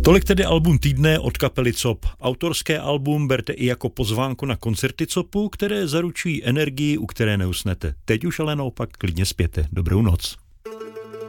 Tolik tedy album týdne od kapely COP. Autorské album berte i jako pozvánku na koncerty COPu, které zaručují energii, u které neusnete. Teď už ale naopak klidně spěte. Dobrou noc.